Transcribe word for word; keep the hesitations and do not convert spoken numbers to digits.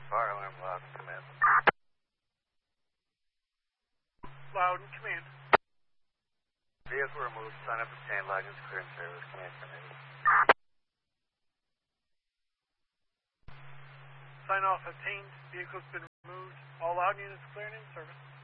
Fire alarm loud and command. Loud and command. Vehicle removed, sign up obtained, license clearance service, command terminated. Sign off obtained, vehicle's been removed, all loud units cleared in service.